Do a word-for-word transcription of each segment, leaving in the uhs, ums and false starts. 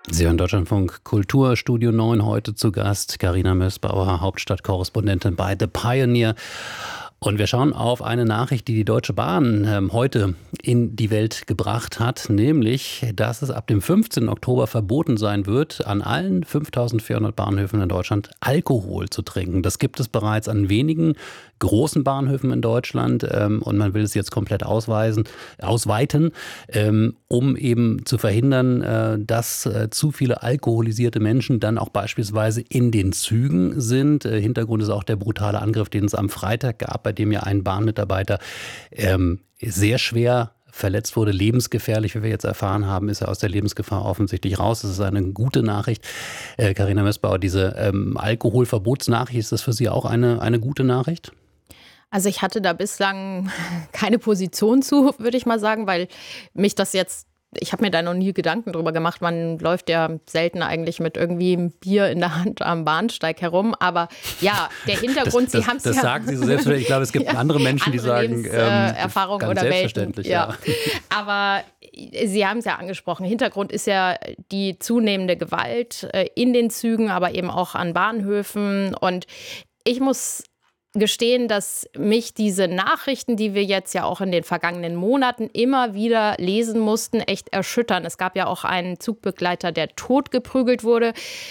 Sie hören Deutschlandfunk Kultur, Studio neun, heute zu Gast Carina Mössbauer, Hauptstadtkorrespondentin bei The Pioneer. Und wir schauen auf eine Nachricht, die die Deutsche Bahn ähm, heute in die Welt gebracht hat, nämlich, dass es ab dem fünfzehnten Oktober verboten sein wird, an allen fünftausendvierhundert Bahnhöfen in Deutschland Alkohol zu trinken. Das gibt es bereits an wenigen großen Bahnhöfen in Deutschland ähm, und man will es jetzt komplett ausweisen, ausweiten, ähm, um eben zu verhindern, äh, dass äh, zu viele alkoholisierte Menschen dann auch beispielsweise in den Zügen sind. Äh, Hintergrund ist auch der brutale Angriff, den es am Freitag gab, bei dem ja ein Bahnmitarbeiter ähm, sehr schwer verletzt wurde, lebensgefährlich, wie wir jetzt erfahren haben, ist er aus der Lebensgefahr offensichtlich raus. Das ist eine gute Nachricht. Äh, Carina Mössbauer, diese ähm, Alkoholverbotsnachricht, ist das für Sie auch eine, eine gute Nachricht? Also ich hatte da bislang keine Position zu, würde ich mal sagen, weil mich das jetzt, ich habe mir da noch nie Gedanken drüber gemacht. Man läuft ja selten eigentlich mit irgendwie einem Bier in der Hand am Bahnsteig herum. Aber ja, der Hintergrund, das, Sie haben es ja... Das sagen Sie so selbstverständlich. Ich glaube, es gibt ja, andere Menschen, die sagen, ähm, Erfahrung ganz oder selbstverständlich. Ja. Ja. Aber Sie haben es ja angesprochen. Hintergrund ist ja die zunehmende Gewalt in den Zügen, aber eben auch an Bahnhöfen. Und ich muss gestehen, dass mich diese Nachrichten, die wir jetzt ja auch in den vergangenen Monaten immer wieder lesen mussten, echt erschüttern. Es gab ja auch einen Zugbegleiter, der totgeprügelt wurde.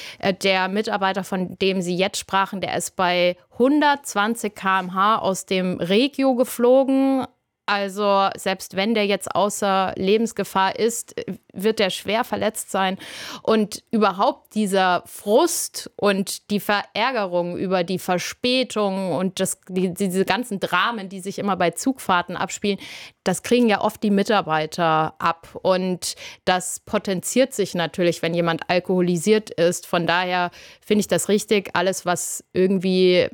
Der Mitarbeiter, von dem Sie jetzt sprachen, der ist bei hundertzwanzig Kilometer pro Stunde aus dem Regio geflogen. Also selbst wenn der jetzt außer Lebensgefahr ist, wird der schwer verletzt sein. Und überhaupt dieser Frust und die Verärgerung über die Verspätung und das, die, diese ganzen Dramen, die sich immer bei Zugfahrten abspielen, das kriegen ja oft die Mitarbeiter ab. Und das potenziert sich natürlich, wenn jemand alkoholisiert ist. Von daher finde ich das richtig, alles, was irgendwie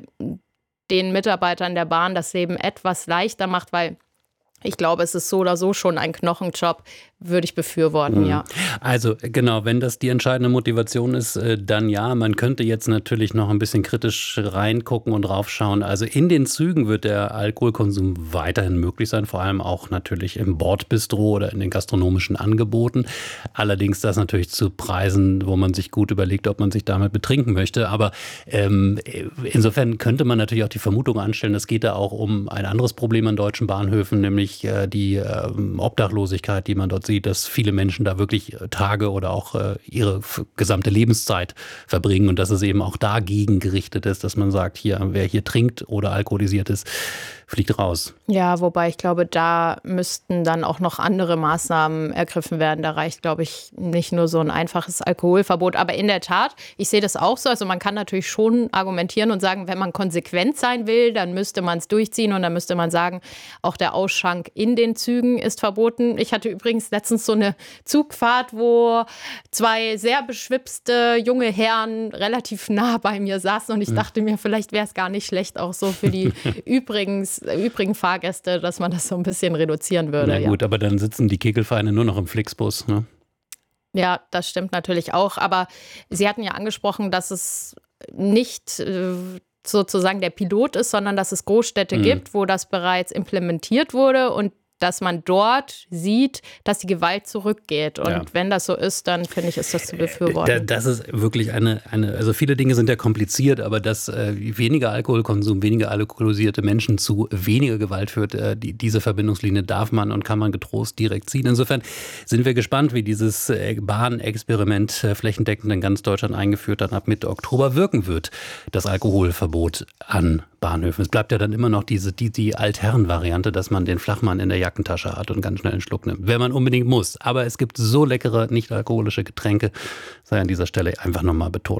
den Mitarbeitern der Bahn das Leben etwas leichter macht, weil ich glaube, es ist so oder so schon ein Knochenjob, würde ich befürworten, ja. Also genau, wenn das die entscheidende Motivation ist, dann ja. Man könnte jetzt natürlich noch ein bisschen kritisch reingucken und raufschauen. Also in den Zügen wird der Alkoholkonsum weiterhin möglich sein, vor allem auch natürlich im Bordbistro oder in den gastronomischen Angeboten. Allerdings das natürlich zu Preisen, wo man sich gut überlegt, ob man sich damit betrinken möchte. Aber ähm, insofern könnte man natürlich auch die Vermutung anstellen, es geht da auch um ein anderes Problem an deutschen Bahnhöfen, nämlich äh, die äh, Obdachlosigkeit, die man dort sieht, dass viele Menschen da wirklich Tage oder auch äh, ihre f- gesamte Lebenszeit verbringen und dass es eben auch dagegen gerichtet ist, dass man sagt, hier, wer hier trinkt oder alkoholisiert ist, fliegt raus. Ja, wobei ich glaube, da müssten dann auch noch andere Maßnahmen ergriffen werden. Da reicht, glaube ich, nicht nur so ein einfaches Alkoholverbot. Aber in der Tat, ich sehe das auch so. Also man kann natürlich schon argumentieren und sagen, wenn man konsequent sein will, dann müsste man es durchziehen und dann müsste man sagen, auch der Ausschank in den Zügen ist verboten. Ich hatte übrigens letztens so eine Zugfahrt, wo zwei sehr beschwipste junge Herren relativ nah bei mir saßen und ich dachte mir, vielleicht wäre es gar nicht schlecht, auch so für die übrigens, übrigen Fahrgäste, dass man das so ein bisschen reduzieren würde. Na gut, ja. aber dann sitzen die Kegelvereine nur noch im Flixbus, ne? Ja, das stimmt natürlich auch. Aber Sie hatten ja angesprochen, dass es nicht äh, sozusagen der Pilot ist, sondern dass es Großstädte mhm. gibt, wo das bereits implementiert wurde und dass man dort sieht, dass die Gewalt zurückgeht. Und ja. wenn das so ist, dann finde ich, ist das zu befürworten. Das ist wirklich eine, eine, also viele Dinge sind ja kompliziert, aber dass äh, weniger Alkoholkonsum, weniger alkoholisierte Menschen zu weniger Gewalt führt, äh, die, diese Verbindungslinie darf man und kann man getrost direkt ziehen. Insofern sind wir gespannt, wie dieses äh, Bahnexperiment äh, flächendeckend in ganz Deutschland eingeführt dann ab Mitte Oktober wirken wird, das Alkoholverbot an Bahnhöfen. Es bleibt ja dann immer noch diese, die, die Altherren-Variante, dass man den Flachmann in der Jackentasche hat und ganz schnell einen Schluck nimmt, wenn man unbedingt muss. Aber es gibt so leckere, nicht alkoholische Getränke, sei an dieser Stelle einfach nochmal betont.